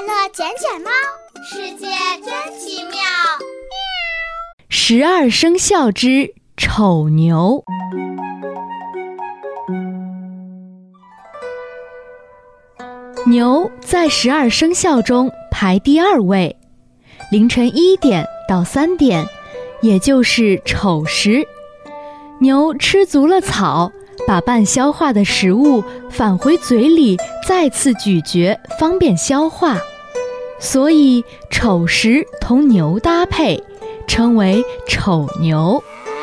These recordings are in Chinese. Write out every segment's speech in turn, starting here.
乐卷卷猫，世界真奇妙。 12生肖之丑牛。牛在12生肖中排第2位，凌晨1点到3点，也就是丑时，牛吃足了草，把半消化的食物返回嘴里，再次咀嚼，方便消化，所以丑时同牛搭配，称为丑牛。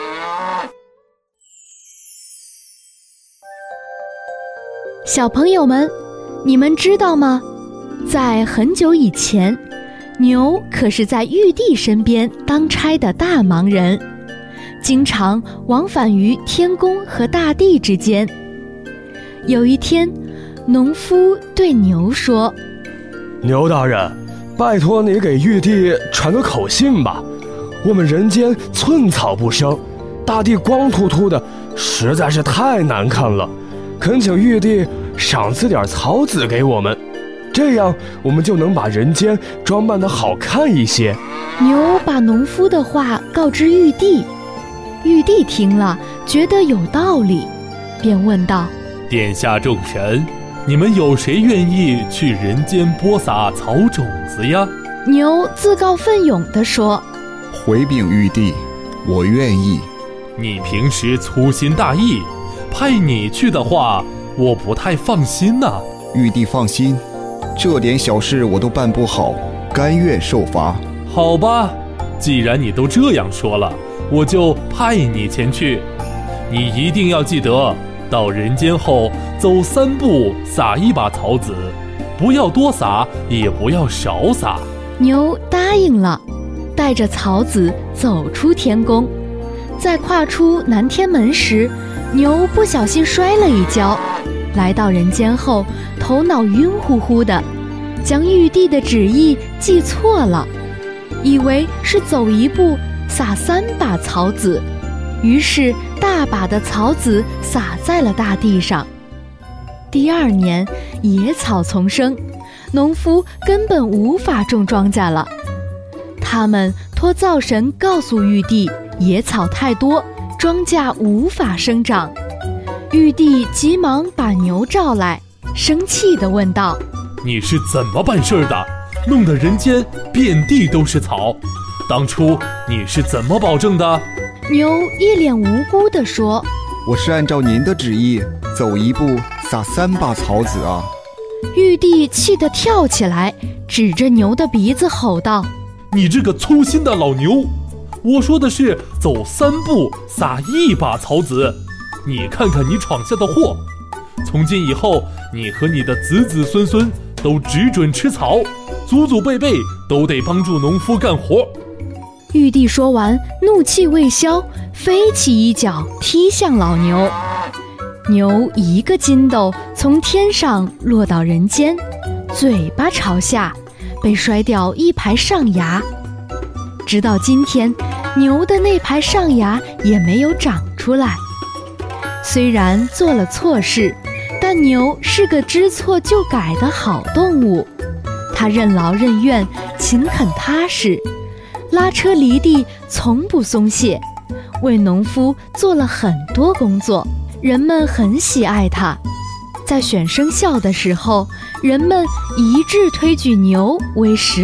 小朋友们，你们知道吗？在很久以前，牛可是在玉帝身边当差的大忙人，经常往返于天宫和大地之间。有一天，农夫对牛说： 牛大人，拜托你给玉帝传个口信吧，我们人间寸草不生，大地光秃秃的，实在是太难看了，恳请玉帝赏赐点草籽给我们，这样我们就能把人间装扮得好看一些。 牛把农夫的话告知玉帝，玉帝听了觉得有道理，便问道： 殿下众神，你们有谁愿意去人间播撒草种子呀？ 牛自告奋勇地说： 回禀玉帝，我愿意。 你平时粗心大意，派你去的话，我不太放心呐。 玉帝放心，这点小事我都办不好，甘愿受罚。 好吧，既然你都这样说了，我就派你前去。你一定要记得，到人间后走3步撒1把草籽，不要多撒，也不要少撒。 牛答应了，带着草籽走出天宫。在跨出南天门时，牛不小心摔了一跤，来到人间后头脑晕乎乎的，将玉帝的旨意记错了，以为是走1步撒3把草籽，于是大把的草籽撒在了大地上。第2年野草丛生，农夫根本无法种庄稼了。他们托灶神告诉玉帝，野草太多，庄稼无法生长。玉帝急忙把牛召来，生气地问道： 你是怎么办事的？弄得人间遍地都是草，当初你是怎么保证的？ 牛一脸无辜地说： 我是按照您的旨意，走1步撒3把草籽啊。 玉帝气得跳起来，指着牛的鼻子吼道： 你这个粗心的老牛，我说的是走3步撒1把草籽，你看看你闯下的祸，从今以后你和你的子子孙孙都只准吃草，祖祖辈辈都得帮助农夫干活。 玉帝说完，怒气未消，飞起一脚踢向老牛。牛一个筋斗从天上落到人间，嘴巴朝下，被摔掉1排上牙。直到今天，牛的那排上牙也没有长出来。虽然做了错事，但牛是个知错就改的好动物，它任劳任怨，勤恳踏实，拉车犁地从不松懈，为农夫做了很多工作，人们很喜爱它。在选生肖的时候，人们一致推举牛为12